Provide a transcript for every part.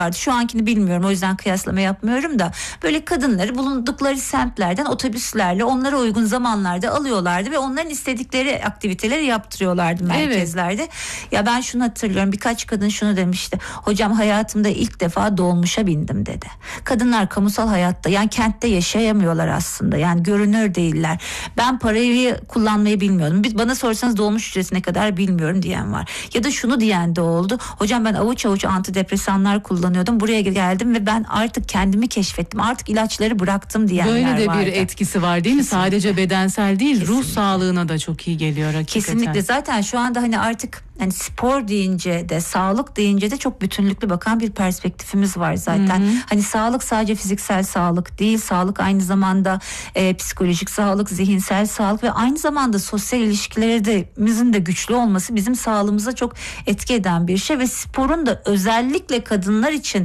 Şu ankini bilmiyorum, o yüzden kıyaslama yapmıyorum da, böyle kadınları bulundukları semtlerden otobüslerle onlara uygun zamanlarda alıyorlardı ve onların istedikleri aktiviteleri yaptırıyorlardı merkezlerde. Evet. Ya ben şunu hatırlıyorum, birkaç kadın şunu demişti: hocam hayatımda ilk defa dolmuşa bindim dedi. Kadınlar kamusal hayatta, yani kentte yaşayamıyorlar aslında, yani görünür değiller. Ben parayı kullanmayı bilmiyordum. Bana sorsanız dolmuş ücreti ne kadar bilmiyorum diyen var. Ya da şunu diyen de oldu: hocam ben avuç avuç antidepresanlar kullanıyordum, buraya geldim ve ben artık kendimi keşfettim, artık ilaçları bıraktım diyenler vardı. Böyle de bir etkisi var değil mi? Kesinlikle. Sadece bedensel değil, Kesinlikle. Ruh sağlığına da çok iyi geliyor hakikaten. Kesinlikle. Zaten şu anda hani artık hani spor deyince de, sağlık deyince de çok bütünlüklü bakan bir perspektifimiz var zaten. Hı hı. Hani sağlık sadece fiziksel sağlık değil, sağlık aynı zamanda psikolojik sağlık, zihinsel sağlık ve aynı zamanda sosyal ilişkilerimizin de güçlü olması bizim sağlığımıza çok etki eden bir şey ve sporun da özellikle kadınlar için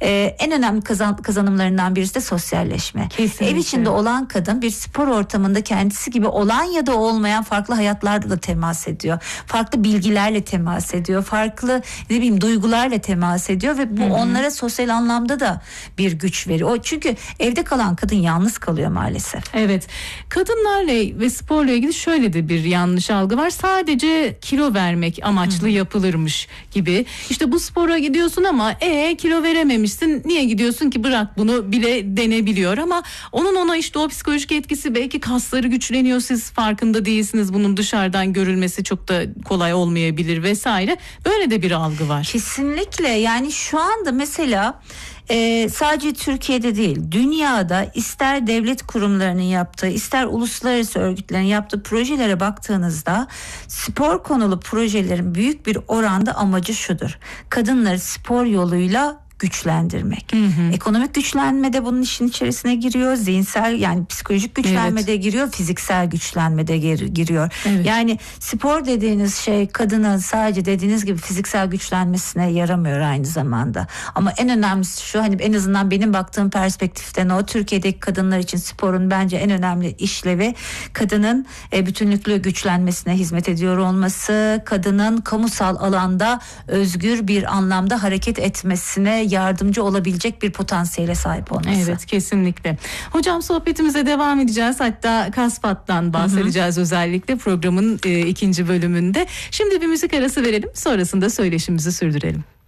en önemli kazanımlarından birisi de sosyalleşme. Kesinlikle. Ev içinde olan kadın bir spor ortamında kendisi gibi olan ya da olmayan farklı hayatlarla da temas ediyor. Farklı bilgilerle temas ediyor. Farklı duygularla temas ediyor ve bu onlara sosyal anlamda da bir güç veriyor. Çünkü evde kalan kadın yalnız kalıyor maalesef. Evet. Kadınlarla ve sporla ilgili şöyle de bir yanlış algı var. Sadece kilo vermek amaçlı yapılırmış gibi. İşte bu spora gidiyorsun ama kilo verememişsin. Niye gidiyorsun ki, bırak bunu bile denebiliyor ama onun ona işte o psikolojik etkisi, belki kasları güçleniyor, siz farkında değilsiniz, bunun dışarıdan görülmesi çok da kolay olmayabilir vesaire. Böyle de bir algı var. Kesinlikle. Yani şu anda mesela sadece Türkiye'de değil, dünyada ister devlet kurumlarının yaptığı, ister uluslararası örgütlerin yaptığı projelere baktığınızda spor konulu projelerin büyük bir oranda amacı şudur: kadınları spor yoluyla güçlendirmek. Ekonomik güçlenme de bunun işin içerisine giriyor. Zihinsel, yani psikolojik güçlenme de giriyor. Fiziksel güçlenme de giriyor. Evet. Yani spor dediğiniz şey kadının sadece dediğiniz gibi fiziksel güçlenmesine yaramıyor aynı zamanda. Ama en önemlisi şu, hani en azından benim baktığım perspektiften o, Türkiye'deki kadınlar için sporun bence en önemli işlevi kadının bütünlüklü güçlenmesine hizmet ediyor olması, kadının kamusal alanda özgür bir anlamda hareket etmesine yardımcı olabilecek bir potansiyele sahip olması. Evet, kesinlikle. Hocam sohbetimize devam edeceğiz. Hatta Kaspat'tan bahsedeceğiz özellikle programın ikinci bölümünde. Şimdi bir müzik arası verelim. Sonrasında söyleşimizi sürdürelim.